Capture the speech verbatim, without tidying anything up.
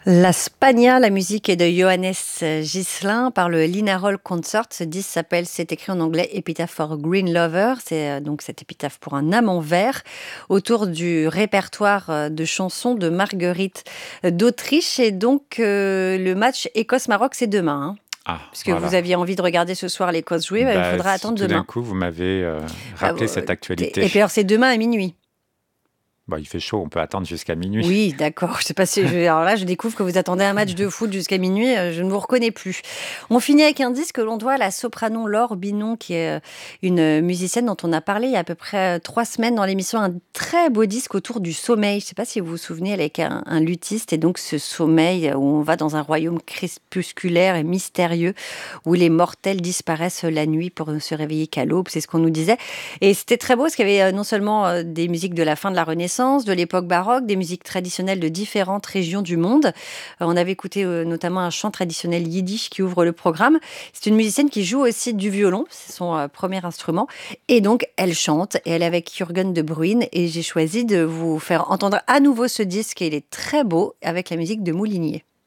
La Spagna, la musique est de Johannes Ghislain par le Linarol Concert. Ce disque s'appelle, c'est écrit en anglais, Epitaph for Green Lover. C'est euh, donc cette épitaphe pour un amant vert autour du répertoire euh, de chansons de Marguerite d'Autriche. Et donc euh, le match Écosse-Maroc, c'est demain, hein. Ah, Puisque vous voilà. aviez envie de regarder ce soir l'Écosse jouer, bah, il Bah, faudra si attendre tout d'un demain. coup, vous m'avez euh, Bah, rappelé euh, cette et actualité. et puis alors c'est demain à minuit. Bah, il fait chaud, on peut attendre jusqu'à minuit. Oui, d'accord. Je sais pas si je... Alors là, je découvre que vous attendez un match de foot jusqu'à minuit. euh, Je ne vous reconnais plus. On finit avec un disque que l'on doit à la soprano Laure Binon, qui est euh, une musicienne dont on a parlé il y a à peu près euh, trois semaines dans l'émission. Un très beau disque autour du sommeil. Je ne sais pas si vous vous souvenez, elle est avec un, un luthiste. Et donc, ce sommeil où on va dans un royaume crépusculaire et mystérieux, où les mortels disparaissent la nuit pour ne se réveiller qu'à l'aube. C'est ce qu'on nous disait. Et c'était très beau, parce qu'il y avait euh, non seulement euh, des musiques de la fin de la Renaissance, de l'époque baroque, des musiques traditionnelles de différentes régions du monde. Euh, on avait écouté euh, notamment un chant traditionnel yiddish qui ouvre le programme. C'est une musicienne qui joue aussi du violon, c'est son euh, premier instrument. Et donc, elle chante, et elle est avec Jürgen de Bruyne. Et j'ai choisi de vous faire entendre à nouveau ce disque, et il est très beau, avec la musique de Moulinier.